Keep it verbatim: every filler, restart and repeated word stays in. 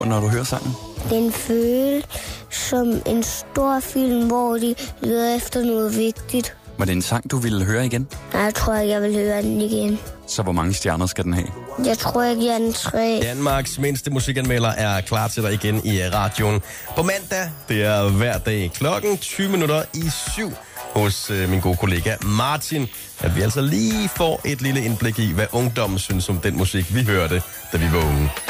når du hører sangen? Den føles som en stor film, hvor de leder efter noget vigtigt. Var det en sang, du ville høre igen? Nej, jeg tror ikke, jeg vil høre den igen. Så hvor mange stjerner skal den have? Jeg tror ikke, jeg er en tre. Danmarks mindste musikanmelder er klar til dig igen i radioen på mandag. Det er hver dag klokken tyve minutter i syv hos øh, min gode kollega Martin, at vi altså lige får et lille indblik i, hvad ungdommen synes om den musik, vi hørte, da vi var unge.